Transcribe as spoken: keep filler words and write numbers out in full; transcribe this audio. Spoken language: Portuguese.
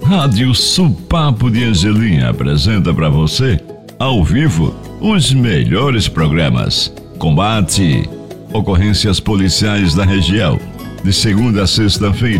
Rádio Supapo de Angelim apresenta para você, ao vivo, os melhores programas. Combate, ocorrências policiais da região, de segunda a sexta-feira.